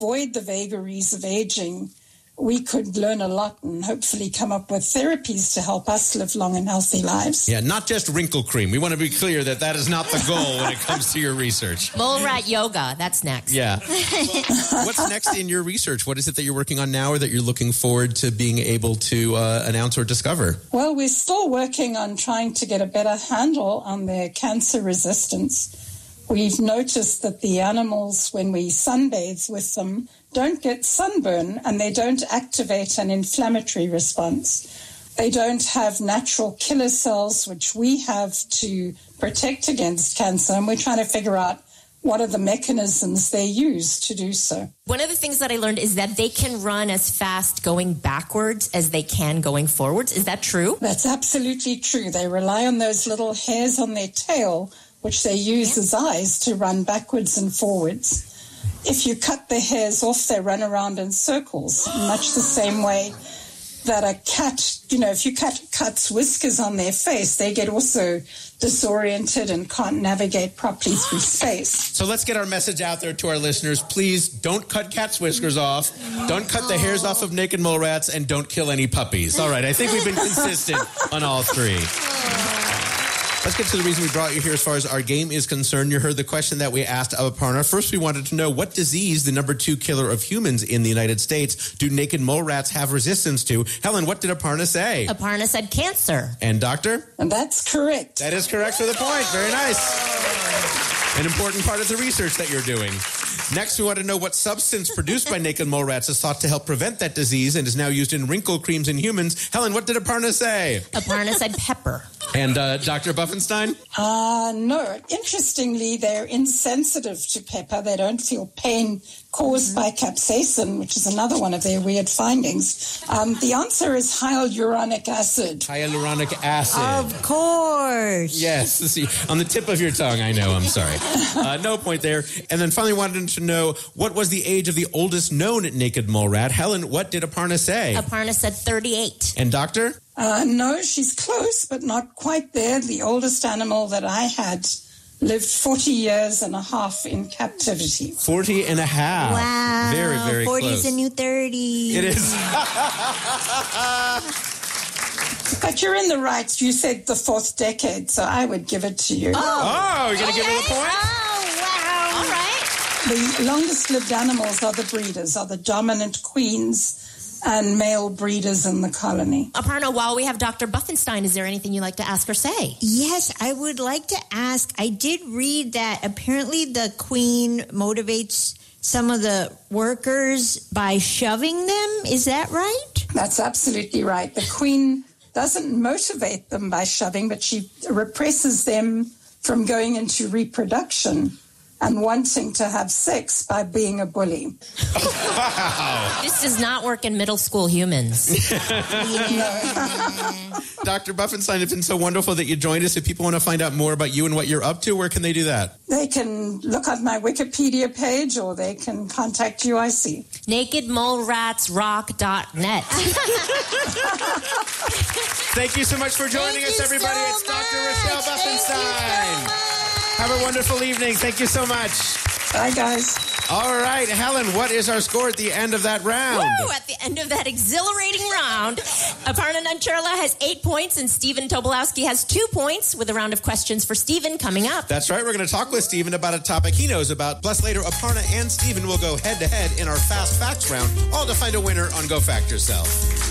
avoid the vagaries of aging, we could learn a lot and hopefully come up with therapies to help us live long and healthy lives. Yeah, not just wrinkle cream. We want to be clear that that is not the goal when it comes to your research. Mole rat yoga, that's next. Yeah. What's next in your research? What is it that you're working on now or that you're looking forward to being able to announce or discover? Well, we're still working on trying to get a better handle on their cancer resistance. We've noticed that the animals, when we sunbathe with them, don't get sunburn and they don't activate an inflammatory response. They don't have natural killer cells, which we have to protect against cancer, and we're trying to figure out what are the mechanisms they use to do so. One of the things that I learned is that they can run as fast going backwards as they can going forwards. Is that true? That's absolutely true. They rely on those little hairs on their tail, which they use as eyes to run backwards and forwards. If you cut the hairs off, they run around in circles, much the same way that a cat, if you cat's whiskers on their face, they get also disoriented and can't navigate properly through space. So let's get our message out there to our listeners. Please don't cut cat's whiskers off, don't cut the hairs off of naked mole rats, and don't kill any puppies. All right, I think we've been consistent on all three. Let's get to the reason we brought you here as far as our game is concerned. You heard the question that we asked of Aparna. First, we wanted to know what disease, the number 2 killer of humans in the United States, do naked mole rats have resistance to? Helen, what did Aparna say? Aparna said cancer. And doctor? And that's correct. That is correct for the point. Very nice. An important part of the research that you're doing. Next, we want to know what substance produced by naked mole rats is thought to help prevent that disease and is now used in wrinkle creams in humans. Helen, what did Aparna say? Aparna said pepper. And Dr. Buffenstein? No. Interestingly, they're insensitive to pepper. They don't feel pain caused by capsaicin, which is another one of their weird findings. The answer is hyaluronic acid. Hyaluronic acid. Of course. Yes. See, on the tip of your tongue, I know. I'm sorry. No point there. And then finally wanted to know what was the age of the oldest known naked mole rat. Helen, what did Aparna say? Aparna said 38. And doctor? No, she's close, but not quite there. The oldest animal that I had lived 40 years and a half in captivity. 40 and a half. Wow. Very, very 40 close. is a new 30. It is. But you're in the right. You said the 4th decade, so I would give it to you. Oh, you're going to give her the point? Oh, wow. All right. The longest-lived animals are the breeders, are the dominant queens and male breeders in the colony. Aparna, while we have Dr. Buffenstein, is there anything you'd like to ask or say? Yes, I would like to ask. I did read that apparently the queen motivates some of the workers by shoving them. Is that right? That's absolutely right. The queen doesn't motivate them by shoving, but she represses them from going into reproduction and wanting to have sex by being a bully. Wow. This does not work in middle school humans. Dr. Buffenstein, it's been so wonderful that you joined us. If people want to find out more about you and what you're up to, where can they do that? They can look at my Wikipedia page or they can contact UIC. NakedMoleRatsRock.net. Thank you so much for joining us, everybody. It's Dr. Rochelle Buffenstein. Have a wonderful evening. Thank you so much. Bye, guys. All right, Helen, what is our score at the end of that round? Woo! At the end of that exhilarating round, Aparna Nancherla has 8 points and Stephen Tobolowsky has 2 points with a round of questions for Stephen coming up. That's right. We're going to talk with Stephen about a topic he knows about. Plus later, Aparna and Stephen will go head-to-head in our Fast Facts round, all to find a winner on Go Fact Yourself.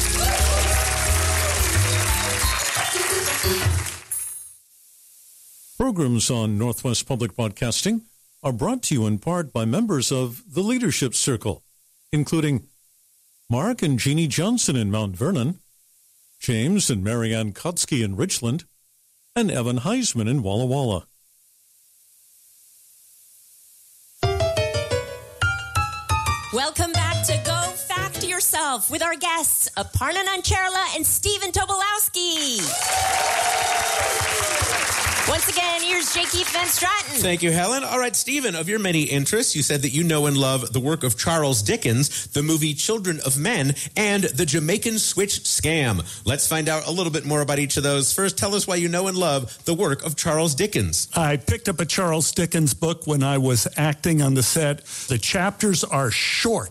Programs on Northwest Public Broadcasting are brought to you in part by members of the Leadership Circle, including Mark and Jeannie Johnson in Mount Vernon, James and Marianne Kotsky in Richland, and Evan Heisman in Walla Walla. Welcome back to Go Fact Yourself with our guests, Aparna Nancherla and Stephen Tobolowsky. Once again, here's J. Keith Van Straten. Thank you, Helen. All right, Stephen, of your many interests, you said that you know and love the work of Charles Dickens, the movie Children of Men, and the Jamaican Switch Scam. Let's find out a little bit more about each of those. First, tell us why you know and love the work of Charles Dickens. I picked up a Charles Dickens book when I was acting on the set. The chapters are short.